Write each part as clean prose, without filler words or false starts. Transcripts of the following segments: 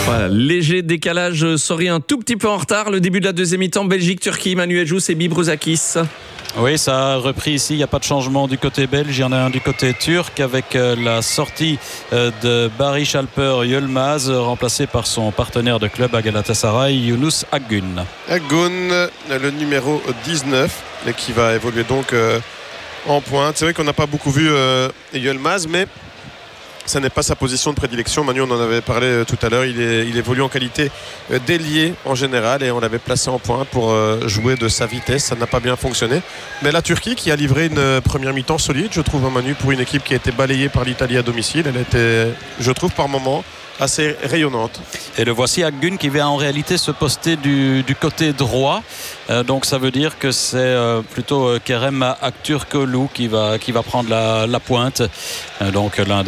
Voilà, léger décalage, sorry, un tout petit peu en retard. Le début de la deuxième mi-temps, Belgique-Turquie, Manuel Jousse et Bibruzakis. Oui, ça a repris ici, il n'y a pas de changement du côté belge, il y en a un du côté turc avec la sortie de Barış Alper Yılmaz, remplacé par son partenaire de club à Galatasaray, Yunus Akgün. Akgün, le numéro 19, et qui va évoluer donc en pointe. C'est vrai qu'on n'a pas beaucoup vu Yılmaz, mais ça n'est pas sa position de prédilection. Manu, on en avait parlé tout à l'heure. Il évolue en qualité d'ailier en général et on l'avait placé en pointe pour jouer de sa vitesse. Ça n'a pas bien fonctionné. Mais la Turquie qui a livré une première mi-temps solide, je trouve, Manu, pour une équipe qui a été balayée par l'Italie à domicile. Elle était, je trouve, par moments assez rayonnante. Et le voici Akgün qui vient en réalité se poster du côté droit. Donc ça veut dire que c'est plutôt Kerem Aktürkoğlu qui va prendre la pointe. Donc l'un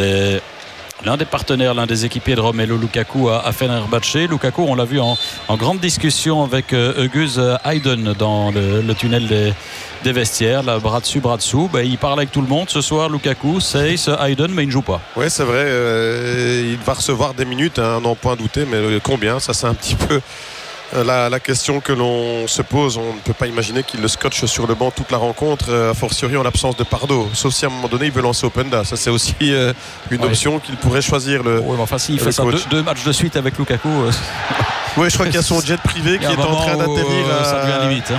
des partenaires, l'un des équipiers de Romelu Lukaku à Fenerbahçe. Lukaku, on l'a vu en grande discussion avec Özgür Aydın dans le tunnel des vestiaires, là, bras dessus, bras dessous. Il parle avec tout le monde ce soir, Lukaku, Seyss, Aydın, mais il ne joue pas. Oui, c'est vrai, il va recevoir des minutes, n'en point douter, mais combien? Ça, c'est un petit peu la question que l'on se pose. On ne peut pas imaginer qu'il le scotche sur le banc toute la rencontre, a fortiori en l'absence de Pardo, sauf si à un moment donné il veut lancer Openda. Ça, c'est aussi une option qu'il pourrait choisir. Enfin, s'il fait ça deux matchs de suite avec Lukaku. Oui, je crois qu'il y a son jet privé qui est en train d'atterrir ça devient limite.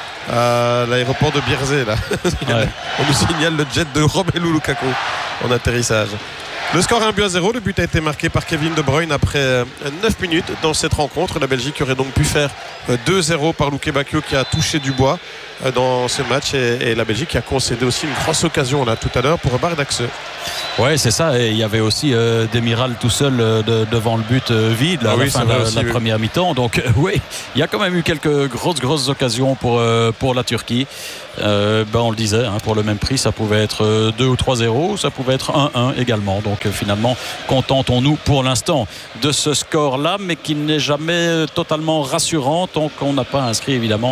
À l'aéroport de Bierzé là. On nous signale le jet de Romelu Lukaku en atterrissage. Le score 1-0, le but a été marqué par Kevin De Bruyne après 9 minutes dans cette rencontre. La Belgique aurait donc pu faire 2-0 par Luke Bacchio qui a touché du bois dans ce match et la Belgique qui a concédé aussi une grosse occasion là tout à l'heure pour Bardaxe. Ouais, c'est ça, et il y avait aussi Demiral tout seul devant le but vide à la fin de la première mi-temps. Donc oui, il y a quand même eu quelques grosses occasions pour la Turquie. On le disait, pour le même prix, ça pouvait être 2 ou 3-0, ça pouvait être 1-1 également. Donc finalement, contentons-nous pour l'instant de ce score-là, mais qui n'est jamais totalement rassurant tant qu'on n'a pas inscrit évidemment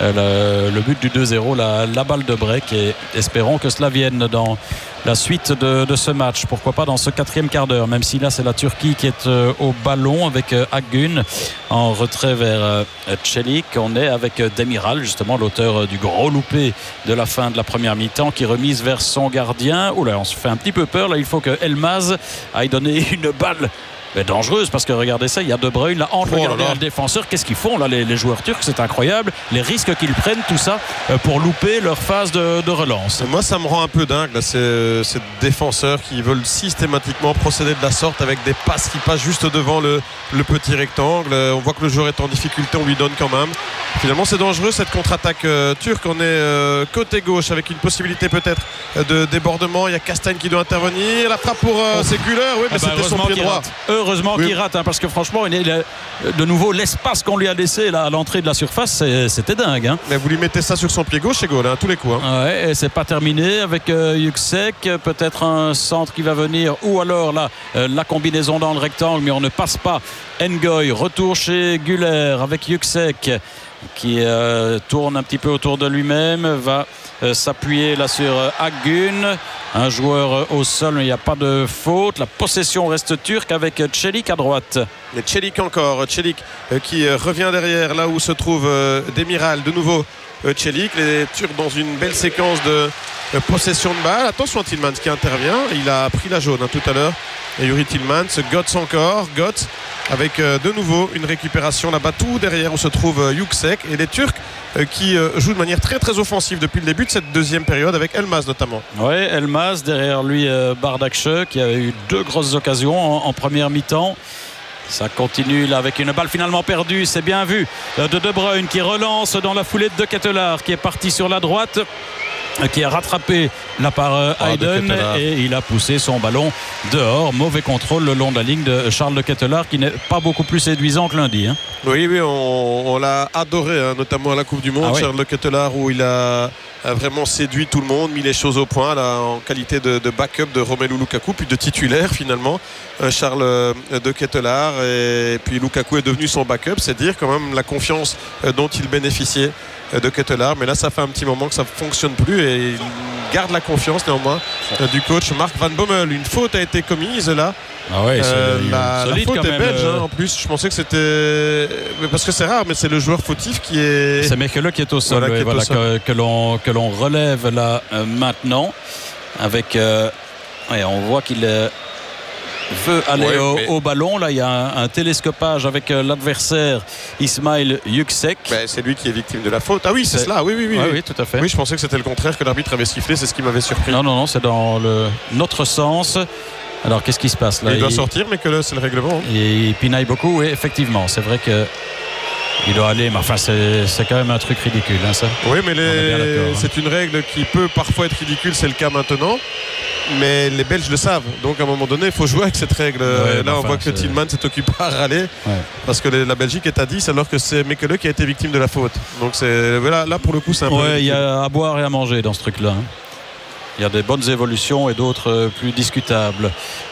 le but du 2-0, la balle de break, et espérons que cela vienne dans la suite de ce match, pourquoi pas dans ce quatrième quart d'heure, même si là c'est la Turquie qui est au ballon avec Akgün en retrait vers Çelik. On est avec Demiral, justement l'auteur du gros loupé de la fin de la première mi-temps, qui remise vers son gardien. Oula, on se fait un petit peu peur là, il faut que Elmaz aille donner une balle dangereuse, parce que regardez ça, il y a De Bruyne là entre le gardien et le défenseur. Qu'est-ce qu'ils font là les joueurs turcs? C'est incroyable les risques qu'ils prennent, tout ça pour louper leur phase de relance. Moi ça me rend un peu dingue là, ces défenseurs qui veulent systématiquement procéder de la sorte avec des passes qui passent juste devant le petit rectangle. On voit que le joueur est en difficulté, on lui donne quand même. Finalement c'est dangereux cette contre-attaque turque. On est côté gauche avec une possibilité peut-être de débordement. Il y a Castagne qui doit intervenir, la frappe pour c'est Güler, oui, mais c'était son pied droit. Heureusement qu'il rate, parce que franchement de nouveau l'espace qu'on lui a laissé là, à l'entrée de la surface, c'était dingue. Mais vous lui mettez ça sur son pied gauche, c'est goal, tous les coups. Ouais, et c'est pas terminé avec Yüksek, peut-être un centre qui va venir, ou alors là la combinaison dans le rectangle, mais on ne passe pas. Ngoy, retour chez Güler avec Yüksek qui tourne un petit peu autour de lui-même, va s'appuyer là sur Akgün, un joueur au sol, mais il n'y a pas de faute. La possession reste turque avec Çelik à droite. Et Çelik encore, Çelik qui revient derrière là où se trouve Demiral, de nouveau Çelik, les Turcs dans une belle séquence de possession de balle. Attention à Tillmans qui intervient, il a pris la jaune tout à l'heure, et Yuri Tillmans. Götze encore, Götze avec de nouveau une récupération là-bas tout derrière où se trouve Yüksek, et les Turcs qui jouent de manière très offensive depuis le début de cette deuxième période avec Elmaz notamment. Oui, Elmaz, derrière lui Bardakçı qui a eu 2 grosses occasions en première mi-temps. Ça continue là avec une balle finalement perdue, c'est bien vu de Bruyne qui relance dans la foulée de Ketelaar qui est parti sur la droite, qui a rattrapé là par Aydın, et il a poussé son ballon dehors. Mauvais contrôle le long de la ligne de Charles de Ketelaar, qui n'est pas beaucoup plus séduisant que lundi. Oui, on l'a adoré, notamment à la Coupe du Monde, Charles de Ketelaar, où il a vraiment séduit tout le monde, mis les choses au point là, en qualité de backup de Romelu Lukaku, puis de titulaire finalement, Charles de Ketelaar, et puis Lukaku est devenu son backup. C'est dire quand même la confiance dont il bénéficiait de Ketelaar. Mais là, ça fait un petit moment que ça ne fonctionne plus et il garde la confiance néanmoins du coach Mark Van Bommel. Une faute a été commise là. Ah ouais, la faute est belge en plus. Je pensais que c'était parce que c'est rare, mais c'est le joueur fautif qui est. C'est Mechelen qui est au sol, que l'on relève là maintenant avec. On voit qu'il veut aller au ballon. Là, il y a un télescopage avec l'adversaire Ismail Yüksek. C'est lui qui est victime de la faute. Ah oui, c'est cela. Oui, tout à fait. Oui, je pensais que c'était le contraire, que l'arbitre avait sifflé. C'est ce qui m'avait surpris. Non, c'est dans notre sens. Alors, qu'est-ce qui se passe là? Il doit sortir, mais que là, c'est le règlement. Il pinaille beaucoup, oui, effectivement. C'est vrai que il doit aller, mais enfin, c'est quand même un truc ridicule, hein, ça. Oui, mais c'est une règle qui peut parfois être ridicule, c'est le cas maintenant. Mais les Belges le savent. Donc, à un moment donné, il faut jouer avec cette règle. Là, on voit que Tillman s'est occupé à râler. Parce que la Belgique est à 10, alors que c'est Mechelen qui a été victime de la faute. Donc, là, pour le coup, c'est un peu. Oui, il y a à boire et à manger dans ce truc-là. Hein. Il y a des bonnes évolutions et d'autres plus discutables.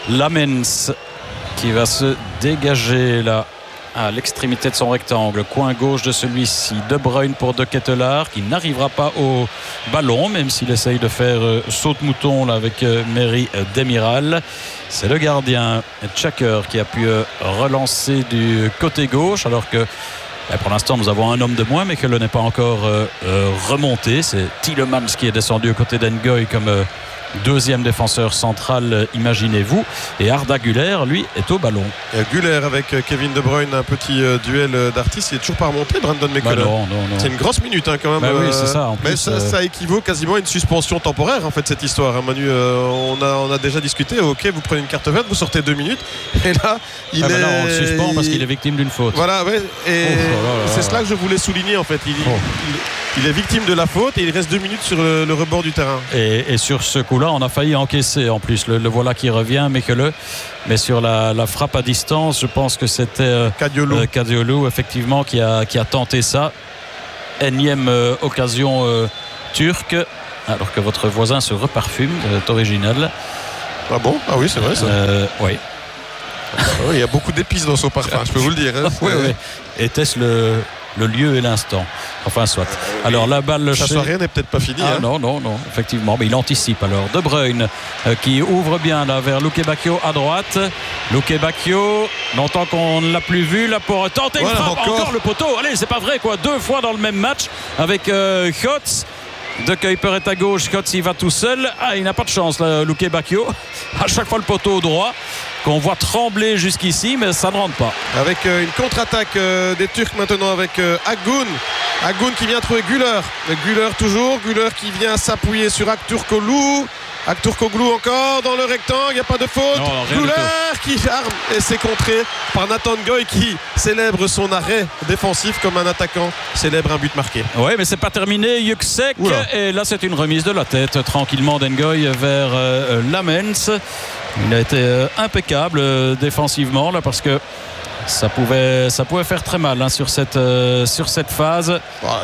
Lamens qui va se dégager là à l'extrémité de son rectangle, coin gauche de celui-ci. De Bruyne pour De Ketelaar qui n'arrivera pas au ballon, même s'il essaye de faire saute-mouton là, avec Merih Demiral. C'est le gardien Tchaker qui a pu relancer du côté gauche, alors que pour l'instant nous avons un homme de moins, mais que le n'est pas encore remonté. C'est Tielemans qui est descendu aux côtés d'Ngoy comme deuxième défenseur central, imaginez-vous. Et Arda Güler, lui, est au ballon. Güler avec Kevin De Bruyne, un petit duel d'artistes. Il n'est toujours pas remonté, Brandon Mechelen. Non. C'est une grosse minute quand même. Oui, c'est ça. En plus, ça équivaut quasiment à une suspension temporaire en fait, cette histoire. Hein, Manu, on a déjà discuté. Ok, vous prenez une carte verte, vous sortez 2 minutes. Et là, là, on le suspend parce qu'il est victime d'une faute. Voilà, ouais. Et c'est cela que je voulais souligner en fait. Il est victime de la faute et il reste 2 minutes sur le rebord du terrain. Et sur ce coup-là, on a failli encaisser en plus. Le voilà qui revient, mais sur la frappe à distance, je pense que c'était Kadiolu effectivement qui a tenté ça. Énième occasion turque, alors que votre voisin se reparfume, c'est original. Ah bon? Ah oui, c'est vrai ça. Oui. Il y a beaucoup d'épices dans son parfum, je peux vous le dire. Hein. Oui. Était-ce le lieu et l'instant? Enfin, soit. Alors, la balle La soirée n'est peut-être pas finie. Ah, non, effectivement. Mais il anticipe alors. De Bruyne qui ouvre bien là vers Luke Bacchio à droite. Luke Bacchio, longtemps qu'on ne l'a plus vu là pour tenter une frappe. Encore le poteau. Allez, c'est pas vrai quoi. 2 fois dans le même match avec Schotz. De Kuiper est à gauche, Schotz il va tout seul. Il n'a pas de chance là, Luke Bacchio. À chaque fois le poteau droit qu'on voit trembler jusqu'ici, mais ça ne rentre pas. Avec une contre-attaque des Turcs maintenant avec Akgün. Akgün qui vient trouver Güler. Güler toujours. Güler qui vient s'appuyer sur Akturkoglu. Akturkoglu encore dans le rectangle, il n'y a pas de faute. Güler qui arme et c'est contré par Nathan Ngoy qui célèbre son arrêt défensif comme un attaquant célèbre un but marqué. Oui, mais c'est pas terminé. Yüksek, et là c'est une remise de la tête tranquillement d'Ngoy vers Lamens. Il a été impeccable défensivement là parce que ça pouvait faire très mal hein, sur cette phase.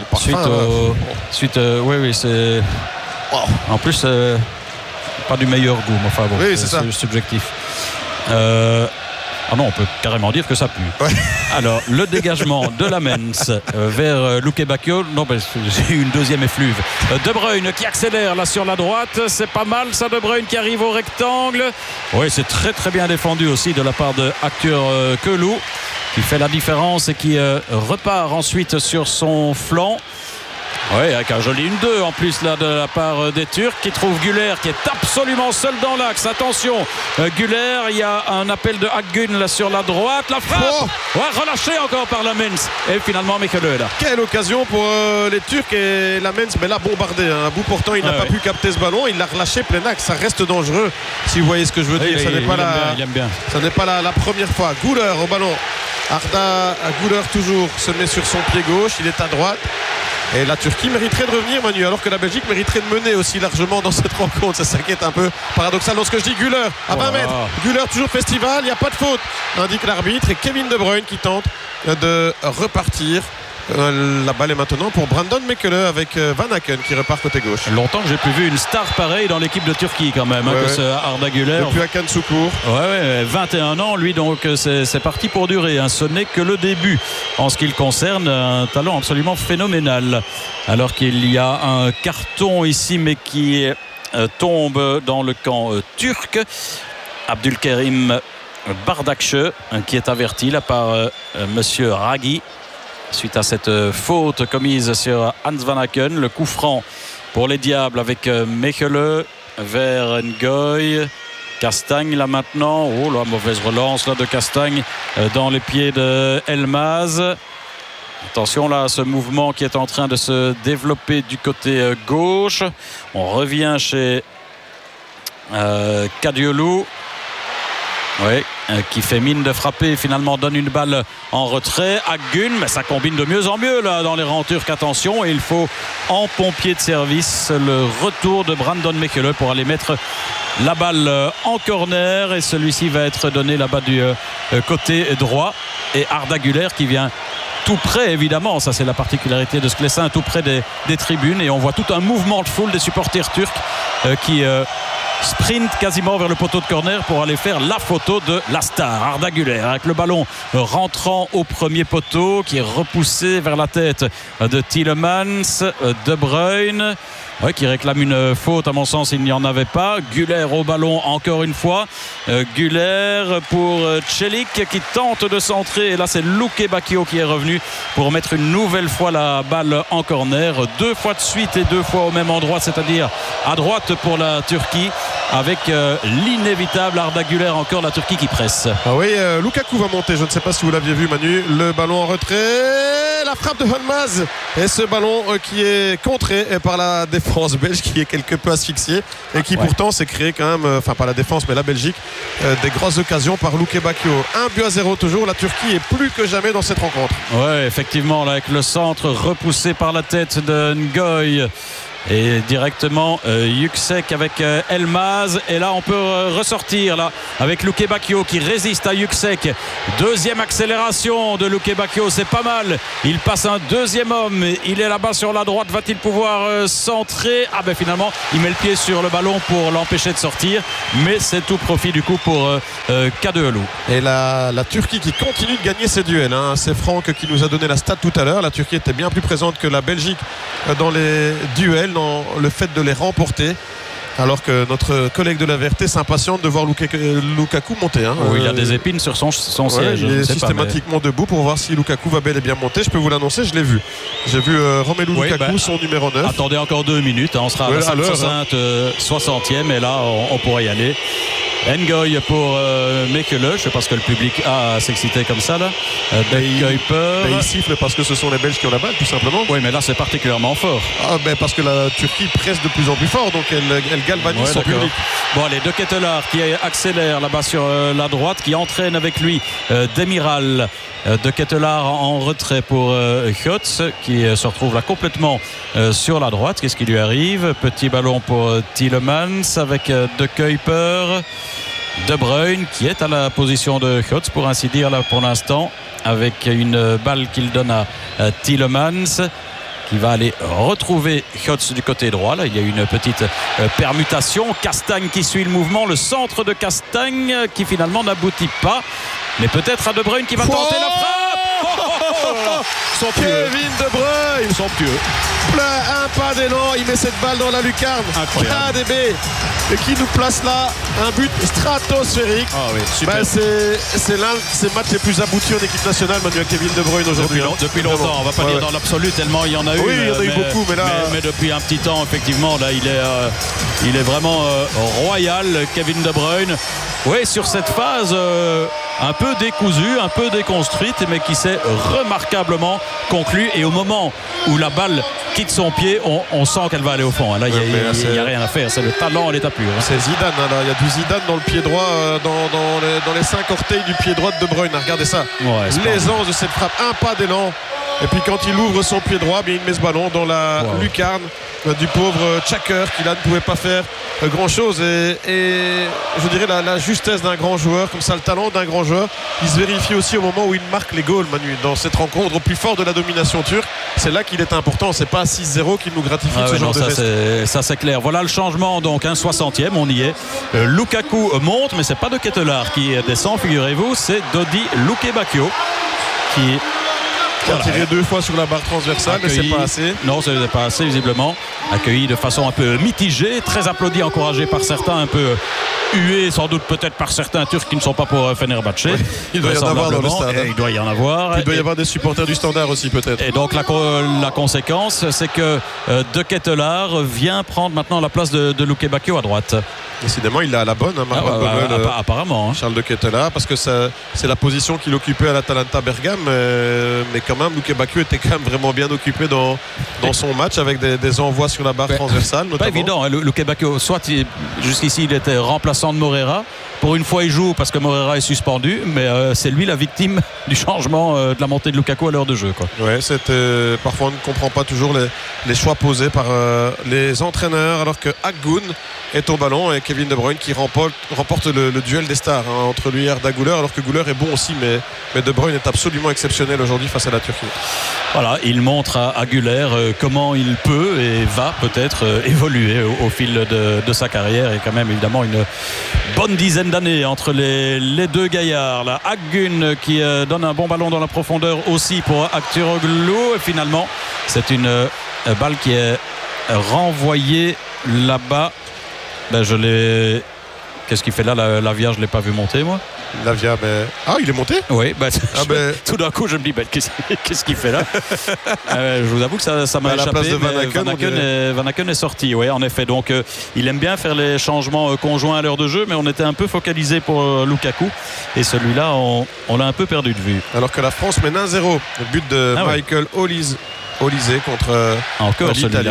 Oui, c'est en plus pas du meilleur goût, mais enfin bon, c'est subjectif. Ah non, on peut carrément dire que ça pue. Ouais. Alors, le dégagement de Lamens vers Luke Bacchio. Non, j'ai eu une deuxième effluve. De Bruyne qui accélère là sur la droite. C'est pas mal ça, De Bruyne qui arrive au rectangle. Oui, c'est très très bien défendu aussi de la part de Akturkoglu qui fait la différence et qui repart ensuite sur son flanc. Oui, avec un joli 1-2 en plus là de la part des Turcs qui trouve Güler qui est absolument seul dans l'axe. Attention, Güler, il y a un appel de Akgün là sur la droite. La frappe relâchée encore par Lamens. Et finalement Mechelen là. Quelle occasion pour les Turcs et Lamens, mais là bombardé. À bout portant, il n'a pas pu capter ce ballon. Il l'a relâché plein axe. Ça reste dangereux si vous voyez ce que je veux dire. Ça n'est pas la première fois. Güler au ballon. Arda Güler toujours se met sur son pied gauche. Il est à droite. Et la Turquie mériterait de revenir, Manu, alors que la Belgique mériterait de mener aussi largement dans cette rencontre. C'est ça qui est un peu paradoxal. Lorsque je dis Güler à 20 mètres, Güler toujours festival, il n'y a pas de faute, indique l'arbitre. Et Kevin De Bruyne qui tente de repartir La balle est maintenant pour Brandon Mekele avec Van Aken qui repart côté gauche. Longtemps que j'ai plus vu une star pareille dans l'équipe de Turquie quand même, que ce Arda Güler. Depuis Hakan Şükür. Ouais, 21 ans lui, donc c'est parti pour durer. Ce n'est que le début en ce qui le concerne. Un talent absolument phénoménal. Alors qu'il y a un carton ici, mais qui tombe dans le camp turc. Abdülkerim Bardakçı qui est averti là par monsieur Raghi suite à cette faute commise sur Hans Van Aken. Le coup franc pour les Diables avec Mekele vers Ngoy. Castagne là maintenant. Oh la mauvaise relance là de Castagne dans les pieds de Elmaz. Attention là à ce mouvement qui est en train de se développer du côté gauche. On revient chez Kadioglu. Oui, qui fait mine de frapper et finalement donne une balle en retrait. Akgün, mais ça combine de mieux en mieux là dans les rangs turcs. Attention, et il faut en pompier de service le retour de Brandon Mekele pour aller mettre la balle en corner, et celui-ci va être donné là-bas du côté droit. Et Arda Güler qui vient tout près, évidemment, ça c'est la particularité de Sclessin, tout près des tribunes, et on voit tout un mouvement de foule des supporters turcs qui sprint quasiment vers le poteau de corner pour aller faire la photo de la star Arda Güler, avec le ballon rentrant au premier poteau qui est repoussé vers la tête de Tielemans. De Bruyne qui réclame une faute, à mon sens il n'y en avait pas. Güler au ballon encore une fois. Güler pour Çelik qui tente de centrer, et là c'est Luke Bakio qui est revenu pour mettre une nouvelle fois la balle en corner, 2 fois de suite et 2 fois au même endroit, c'est-à-dire à droite pour la Turquie, avec l'inévitable Arda Güler, encore la Turquie qui presse. Ah oui, Lukaku va monter, je ne sais pas si vous l'aviez vu Manu, le ballon en retrait, la frappe de Yılmaz, et ce ballon qui est contré par la défense belge qui est quelque peu asphyxiée et qui pourtant s'est créé quand même, enfin pas la défense mais la Belgique, des grosses occasions par Luke Bakio. 1-0 toujours, la Turquie est plus que jamais dans cette rencontre. Ouais, effectivement, là, avec le centre repoussé par la tête de Ngoy. Et directement Yüksek avec Elmaz, et là on peut ressortir là avec Luke Bakio qui résiste à Yüksek. Deuxième accélération de Luke Bakio, c'est pas mal, il passe un deuxième homme, il est là-bas sur la droite, va-t-il pouvoir centrer? Ah ben finalement il met le pied sur le ballon pour l'empêcher de sortir, mais c'est tout profit du coup pour Kadioglu. Et la Turquie qui continue de gagner ses duels, c'est Franck qui nous a donné la stat tout à l'heure. La Turquie était bien plus présente que la Belgique dans les duels, dans le fait de les remporter, alors que notre collègue de la VRT s'impatiente de voir Lukaku monter. Oui, il a des épines sur son siège. Il est systématiquement debout pour voir si Lukaku va bel et bien monter. Je peux vous l'annoncer, je l'ai vu. J'ai vu Romelu Lukaku, son numéro 9. Attendez encore 2 minutes, on sera à la 60e, et là on pourrait y aller. Ngoy pour Mekele, je ne sais pas ce que le public a à s'exciter comme ça là. Il siffle parce que ce sont les Belges qui ont la balle, tout simplement. Oui, mais là c'est particulièrement fort. Parce que la Turquie presse de plus en plus fort, donc elle galvanise son public. Bon, allez, De Ketelaar qui accélère là-bas sur la droite, qui entraîne avec lui Demiral. De Ketelaar en retrait pour Götze qui se retrouve là complètement sur la droite. Qu'est-ce qui lui arrive? Petit ballon pour Tielemans avec De Kuyper. De Bruyne qui est à la position de Götze pour ainsi dire là pour l'instant, avec une balle qu'il donne à Tielemans, qui va aller retrouver Götze du côté droit. Là il y a une petite permutation. Castagne qui suit le mouvement, le centre de Castagne qui finalement n'aboutit pas, mais peut-être à De Bruyne qui va tenter la frappe. Kevin De Bruyne, somptueux. Un pas d'élan, il met cette balle dans la lucarne. Incroyable. KDB, et qui nous place là un but stratosphérique. Ah oui, super. C'est l'un de ces matchs les plus aboutis en équipe nationale, Manuel, Kevin De Bruyne aujourd'hui. Depuis longtemps, on va pas dire dans l'absolu tellement il y en a eu. Oui, il y en a eu beaucoup, mais là. Mais depuis un petit temps, effectivement, là il est vraiment royal, Kevin De Bruyne. Oui, sur cette phase un peu décousue, un peu déconstruite, mais qui s'est remarquablement conclue. Et au moment où la balle quitte son pied, on sent qu'elle va aller au fond. Là, il n'y a rien à faire. C'est le talent à l'état pur. C'est Zidane. Là. Il y a du Zidane dans le pied droit, dans les 5 orteils du pied droit de De Bruyne. Regardez ça. Ouais, l'aisance de cette frappe. Un pas d'élan. Et puis quand il ouvre son pied droit, il met ce ballon dans la lucarne du pauvre Tchaker qui là ne pouvait pas faire grand chose. Et je dirais la justesse d'un grand joueur, comme ça le talent d'un grand joueur, il se vérifie aussi au moment où il marque les goals, Manu, dans cette rencontre au plus fort de la domination turque. C'est là qu'il est important, c'est pas à 6-0 qu'il nous gratifie de ce genre de geste. Ça c'est clair. Voilà le changement, donc un 60e, on y est. Lukaku monte, mais c'est pas de Ketelaar qui descend, figurez-vous, c'est Dodi Lukebakio qui a tiré 2 fois sur la barre transversale, mais c'est pas assez. Non, ce n'est pas assez visiblement. Accueilli de façon un peu mitigée, très applaudi, encouragé par certains, un peu hué sans doute peut-être par certains Turcs qui ne sont pas pour Fenerbahçe. Oui, il doit y en avoir dans le stade. Il doit y en avoir. Il doit y avoir des supporters du Standard aussi peut-être. Et donc la conséquence, c'est que De Ketelaar vient prendre maintenant la place de Lukebakio à droite. Décidément, il a la bonne, hein, apparemment. Hein. Charles De Ketelaar, parce que c'est la position qu'il occupait à l'Atalanta Bergame, mais quand même, Lukebakio était quand même vraiment bien occupé dans son match avec des envois sur la barre transversale. Notamment. Pas évident, hein, Lukebakio, soit jusqu'ici il était remplaçant de Moreira. Pour une fois, il joue parce que Moreira est suspendu, mais c'est lui la victime du changement de la montée de Lukaku à l'heure de jeu. Ouais, parfois on ne comprend pas toujours les choix posés par les entraîneurs, alors que Akgun est au ballon et Kevin De Bruyne qui remporte le duel des stars entre lui et Arda Güler, alors que Güler est bon aussi, mais De Bruyne est absolument exceptionnel aujourd'hui face à la Turquie. Voilà, il montre à Güler comment il peut et va peut-être évoluer au fil de sa carrière, et quand même évidemment une bonne dizaine d'années entre les deux gaillards là. Akgun qui donne un bon ballon dans la profondeur aussi pour Akturoglu, et finalement c'est une balle qui est renvoyée là-bas. Qu'est-ce qu'il fait là, Lavia? Je ne l'ai pas vu monter, moi. Lavia, il est monté? Oui, tout d'un coup je me dis qu'est-ce qu'il fait là? Je vous avoue que ça m'a échappé. Van Aken est sorti, oui, en effet. Donc il aime bien faire les changements conjoints à l'heure de jeu, mais on était un peu focalisé pour Lukaku, et celui-là on l'a un peu perdu de vue. Alors que la France mène 1-0, le but de Michael Olise contre l'Italie.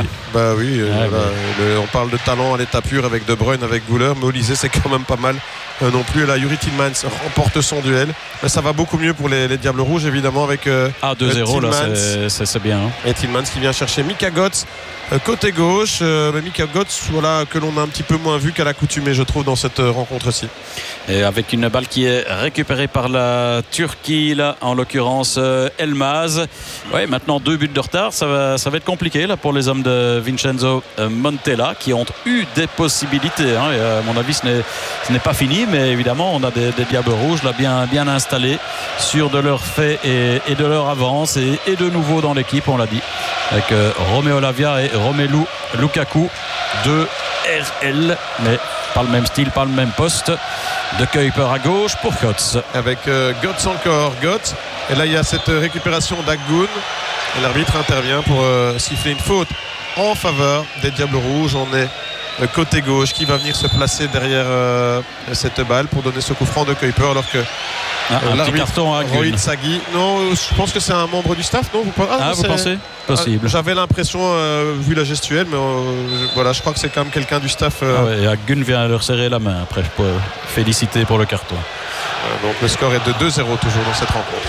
On parle de talent à l'état pur avec De Bruyne, avec Güler, mais Olise c'est quand même pas mal non plus. Là, Yuri Tillmans remporte son duel, mais ça va beaucoup mieux pour les Diables Rouges évidemment avec 2-0 là, c'est bien. Hein. Et Tillmans qui vient chercher Mika Götze côté gauche, Mika Götze que l'on a un petit peu moins vu qu'à l'accoutumée, je trouve, dans cette rencontre-ci. Et avec une balle qui est récupérée par la Turquie là, en l'occurrence Elmaz. Ouais, maintenant 2 buts de retard, ça va être compliqué là pour les hommes de Vincenzo Montella qui ont eu des possibilités. Hein, et à mon avis, ce n'est pas fini, mais évidemment, on a des Diables Rouges là bien installés, sûrs de leur fait et de leur avance, et de nouveau dans l'équipe, on l'a dit, avec Romeo Lavia et Romelu Lukaku, 2 RL, mais pas le même style, pas le même poste. De Kuiper à gauche pour Götze. Avec Götze encore, Götze. Et là il y a cette récupération d'Akgun. Et l'arbitre intervient pour siffler une faute en faveur des Diables Rouges. On est côté gauche qui va venir se placer derrière cette balle pour donner ce coup franc de Kuiper, alors que l'arbitre Rohit Saghi. Non, je pense que c'est un membre du staff, non? Vous pensez? Possible. J'avais l'impression, vu la gestuelle, mais voilà, je crois que c'est quand même quelqu'un du staff. Et Akgun vient leur serrer la main après, pour féliciter pour le carton. Donc le score est de 2-0 toujours dans cette rencontre.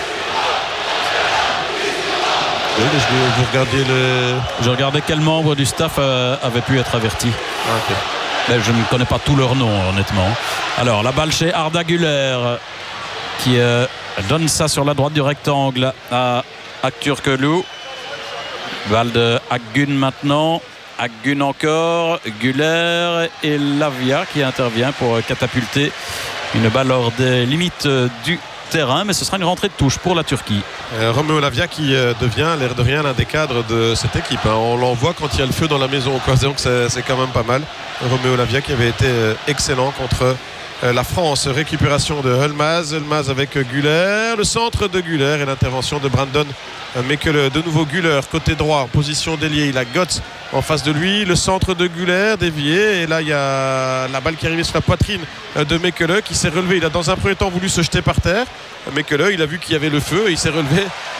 Oui, vous regardiez Je regardais quel membre du staff avait pu être averti. Okay. Mais je ne connais pas tous leurs noms, honnêtement. Alors la balle chez Arda Güler qui donne ça sur la droite du rectangle à Akturoglu. Balle de Akgun maintenant. Akgun encore, Güler et Lavia qui intervient pour catapulter une balle hors des limites du terrain, mais ce sera une rentrée de touche pour la Turquie. Romeo Lavia qui devient, l'air de rien, l'un des cadres de cette équipe. Hein. On l'envoie quand il y a le feu dans la maison, quoi. Donc c'est quand même pas mal. Romeo Lavia qui avait été excellent contre la France. Récupération de Elmaz avec Güler, le centre de Güler et l'intervention de Brandon Mekele. De nouveau Güler côté droit en position d'ailier, il a Götze en face de lui, le centre de Güler dévié, et là il y a la balle qui est arrivée sur la poitrine de Mekele qui s'est relevé. Il a dans un premier temps voulu se jeter par terre. Mekele, il a vu qu'il y avait le feu et il s'est relevé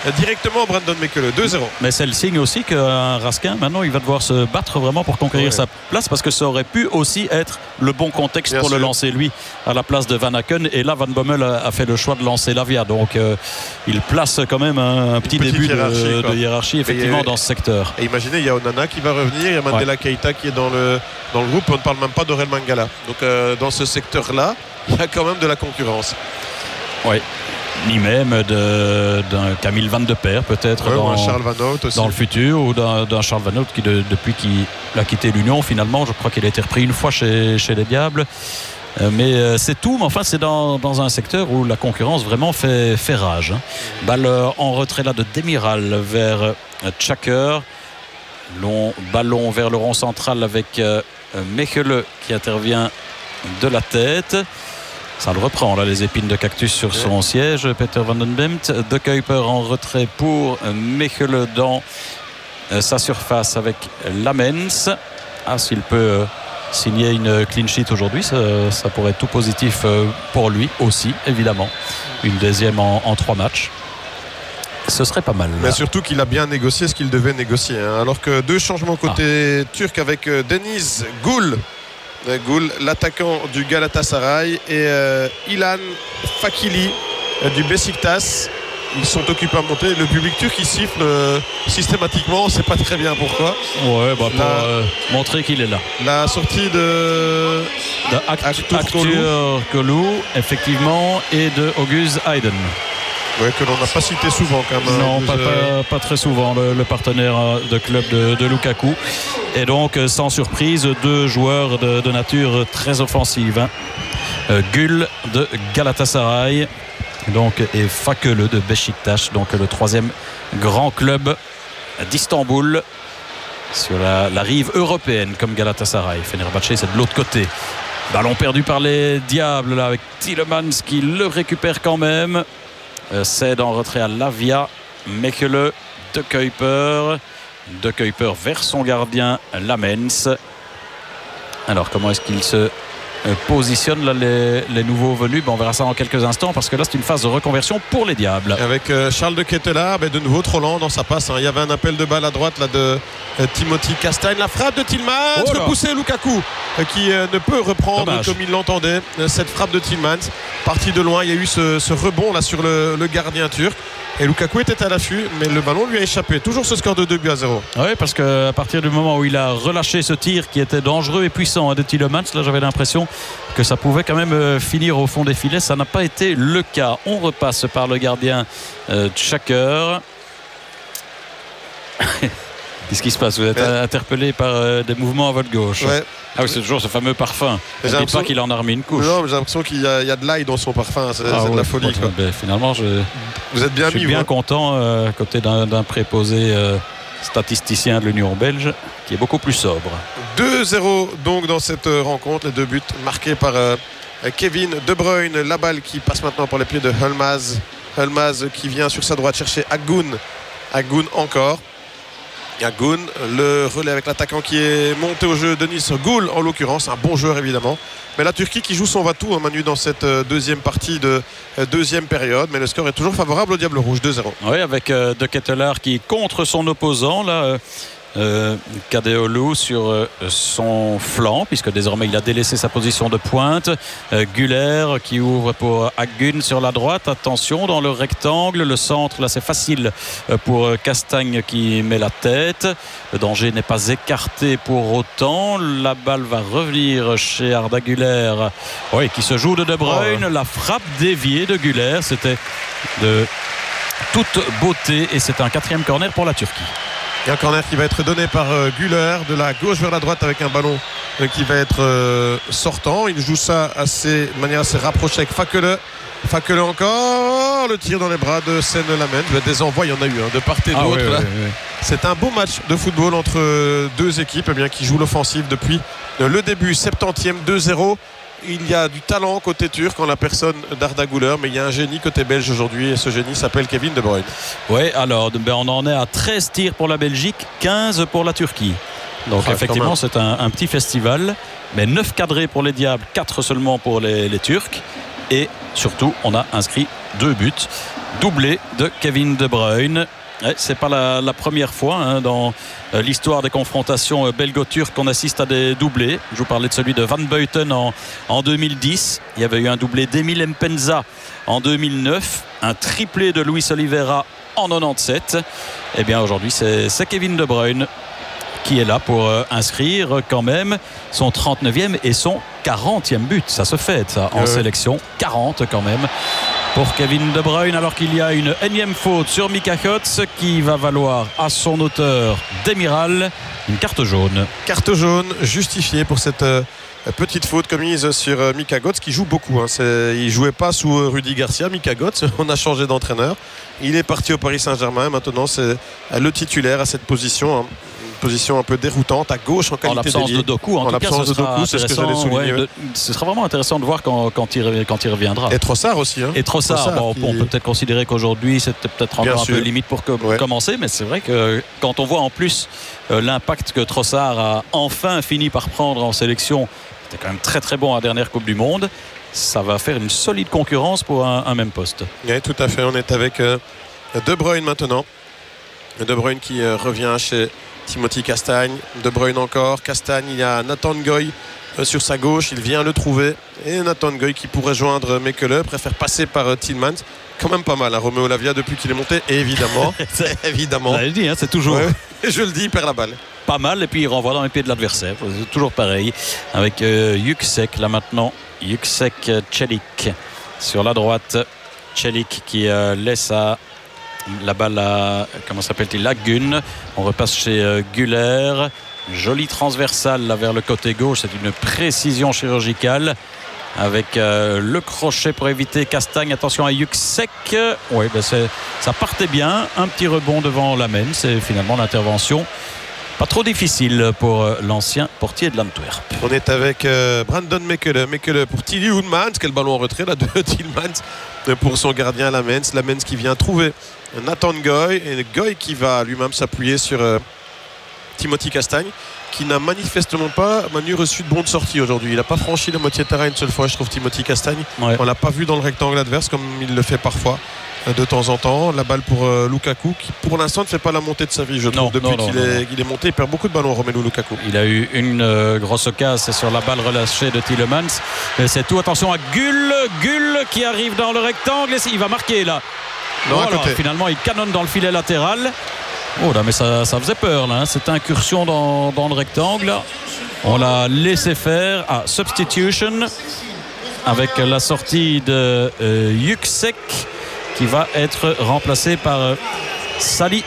directement Brandon Mekele. 2-0. Mais c'est le signe aussi qu'un Raskin, maintenant, il va devoir se battre vraiment pour conquérir sa place, parce que ça aurait pu aussi être le bon contexte pour le lancer, lui, à la place de Van Aken. Et là, Van Bommel a fait le choix de lancer Lavia. Donc, il place quand même un petit début de hiérarchie, effectivement, dans ce secteur. Et imaginez, il y a Onana qui va revenir, il y a Mandela Keita qui est dans le groupe. On ne parle même pas d'Aurel Mangala. Donc, dans ce secteur-là, il y a quand même de la concurrence. Oui. Ni même d'un Camille Van de Perre, peut-être, un Charles Van Hout aussi, dans le futur, ou d'un Charles Van Hout qui, depuis qu'il a quitté l'Union, finalement, je crois qu'il a été repris une fois chez les Diables. Mais c'est tout, mais enfin c'est dans un secteur où la concurrence vraiment fait rage. Balle en retrait là de Demiral vers Tchaker. Long ballon vers le rond central avec Mechele qui intervient de la tête. Ça le reprend là, les épines de cactus sur son siège. Peter Van den Bemt. De Kuiper en retrait pour Mechele dans sa surface avec Lamens. S'il peut signer une clean sheet aujourd'hui, ça pourrait être tout positif pour lui aussi, évidemment. Une deuxième en 3 matchs. Ce serait pas mal. Mais surtout qu'il a bien négocié ce qu'il devait négocier. Alors que 2 changements côté turc avec Deniz Gül, l'attaquant du Galatasaray, et Ilan Fakili du Beşiktaş. Ils sont occupés à monter. Le public turc il siffle systématiquement, on ne sait pas très bien pourquoi. Ouais, pour montrer qu'il est là. La sortie de Aktur Kolu, effectivement, et de August Hayden. Ouais, que l'on n'a pas cité souvent quand même. Non, pas très souvent, le partenaire de club de Lukaku. Et donc, sans surprise, 2 joueurs de nature très offensive. Gül de Galatasaray donc, et Fakele de Beşiktaş, donc le 3e grand club d'Istanbul sur la rive européenne comme Galatasaray. Fenerbahçe, c'est de l'autre côté. Ballon perdu par les Diables là, avec Tielemans qui le récupère quand même. Cède en retrait à Lavia. Mechele, De Kuiper vers son gardien Lamens. Alors comment est-ce qu'il se positionne là, les nouveaux venus? On verra ça dans quelques instants, parce que là c'est une phase de reconversion pour les Diables. Avec Charles de Ketelaar, de nouveau trop lent dans sa passe. Il y avait un appel de balle à droite là, de Timothy Castagne. La frappe de Tielemans, repoussé Lukaku qui ne peut reprendre comme il l'entendait cette frappe de Tielemans. Parti de loin, il y a eu ce rebond là sur le gardien turc. Et Lukaku était à l'affût, mais le ballon lui a échappé. Toujours ce score de 2-0. Oui, parce qu'à partir du moment où il a relâché ce tir qui était dangereux et puissant de Tielemans, là j'avais l'impression que ça pouvait quand même finir au fond des filets. Ça n'a pas été le cas. On repasse par le gardien Tchaker. Qu'est-ce qui se passe? Vous êtes interpellé par des mouvements à votre gauche. Ouais. Ah oui, c'est toujours ce fameux parfum. Je ne dis pas qu'il en a remis une couche. Non, j'ai l'impression qu'il y a de l'ail dans son parfum. C'est de la folie. Quoi. Finalement, vous êtes bien je suis bien content à côté d'un préposé statisticien de l'Union belge qui est beaucoup plus sobre. 2-0 donc dans cette rencontre. Les 2 buts marqués par Kevin De Bruyne. La balle qui passe maintenant pour les pieds de Hulmaz. Hulmaz qui vient sur sa droite chercher Agoun. Agoun encore. Agoun, le relais avec l'attaquant qui est monté au jeu, Deniz Gül en l'occurrence, un bon joueur évidemment. Mais la Turquie qui joue son va-tout, Manu, dans cette deuxième partie de deuxième période. Mais le score est toujours favorable au Diable Rouge, 2-0. Oui, avec De Ketelaar qui contre son opposant là. Kadeolu sur son flanc, puisque désormais il a délaissé sa position de pointe. Güler qui ouvre pour Agun sur la droite. Attention dans le rectangle, le centre là c'est facile pour Castagne qui met la tête. Le danger n'est pas écarté pour autant. La balle va revenir chez Arda Güler, qui se joue de Bruyne. La frappe déviée de Güler, c'était de toute beauté, et c'est un 4e corner pour la Turquie. Et un corner qui va être donné par Güler de la gauche vers la droite avec un ballon qui va être sortant. Il joue ça de manière assez rapprochée avec Fakele. Fakele encore, le tir dans les bras de Sen Lamens. Des envois, il y en a eu de part et d'autre. C'est un beau match de football entre 2 équipes qui jouent l'offensive depuis le début. 70e, 2-0. Il y a du talent côté turc en la personne d'Arda Güler, mais il y a un génie côté belge aujourd'hui, et ce génie s'appelle Kevin De Bruyne. Oui, alors on en est à 13 tirs pour la Belgique, 15 pour la Turquie. Donc effectivement c'est un petit festival, mais 9 cadrés pour les Diables, 4 seulement pour les Turcs. Et surtout, on a inscrit 2 buts. Doublé de Kevin De Bruyne. C'est pas la première fois dans l'histoire des confrontations belgo-turques qu'on assiste à des doublés. Je vous parlais de celui de Van Buiten en 2010. Il y avait eu un doublé d'Emile Mpenza en 2009. Un triplé de Luis Oliveira en 97. Et bien aujourd'hui, c'est Kevin De Bruyne qui est là pour inscrire quand même son 39e et son 40e but. Ça se fête ça en sélection. 40 quand même pour Kevin De Bruyne, alors qu'il y a une énième faute sur Mika Götze qui va valoir à son auteur Demiral une carte jaune. Carte jaune justifiée pour cette petite faute commise sur Mika Götze qui joue beaucoup. Il ne jouait pas sous Rudi Garcia, Mika Götze. On a changé d'entraîneur. Il est parti au Paris Saint-Germain. Maintenant, c'est le titulaire à cette position. Position un peu déroutante à gauche en qualité d'ailier. En l'absence de Doku, en tout cas, ce sera c'est ce que j'allais souligner. Ce sera vraiment intéressant de voir quand il reviendra. Et Trossard aussi. Et Trossard, on peut peut-être considérer qu'aujourd'hui c'était peut-être encore un peu limite pour commencer, mais c'est vrai que quand on voit en plus l'impact que Trossard a enfin fini par prendre en sélection, c'était quand même très très bon à la dernière Coupe du Monde. Ça va faire une solide concurrence pour un même poste. Oui, tout à fait. On est avec De Bruyne maintenant. De Bruyne qui revient chez Timothy Castagne. De Bruyne encore. Castagne, il y a Nathan Ngoy sur sa gauche. Il vient le trouver. Et Nathan Ngoy qui pourrait joindre Mekele préfère passer par Tillmans. Quand même pas mal, Roméo Lavia depuis qu'il est monté. Et évidemment, évidemment. Je dis, c'est toujours. Je le dis, il perd la balle. Pas mal. Et puis il renvoie dans les pieds de l'adversaire. C'est toujours pareil. Avec Yüksek là maintenant. Yüksek Çelik sur la droite. Çelik qui laisse la balle à, comment s'appelle-t-il, Lagun. On repasse chez Güler. Jolie transversale là vers le côté gauche. C'est une précision chirurgicale avec le crochet pour éviter Castagne. Attention à Yüksek. Oui, ça partait bien. Un petit rebond devant Lamens. C'est finalement l'intervention pas trop difficile pour l'ancien portier de l'Antwerp. On est avec Brandon Mekele. Mekele pour Tillmans. Quel ballon en retrait là de Tillmans pour son gardien Lamens. Lamens qui vient trouver Nathan Ngoy. Et Ngoy qui va lui-même s'appuyer sur Timothy Castagne, qui n'a manifestement pas reçu de bon de sortie aujourd'hui. Il n'a pas franchi la moitié de terrain une seule fois, je trouve, Timothy Castagne. On ne l'a pas vu dans le rectangle adverse comme il le fait parfois de temps en temps. La balle pour Lukaku qui pour l'instant ne fait pas la montée de sa vie, je trouve. Depuis qu'il est monté, il perd beaucoup de ballons, Romelu Lukaku. Il a eu une grosse occasion sur la balle relâchée de Tielemans. C'est tout. Attention à Gull qui arrive dans le rectangle. Il va marquer là. Finalement il canonne dans le filet latéral. Oh là, mais ça faisait peur là, cette incursion dans le rectangle. On l'a laissé faire à substitution avec la sortie de Yüksek qui va être remplacé par Salih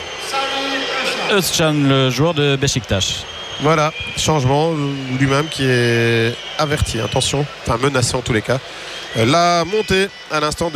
Özcan, le joueur de Beşiktaş. Voilà, changement, lui-même qui est averti, attention, menacé en tous les cas. La montée à l'instant de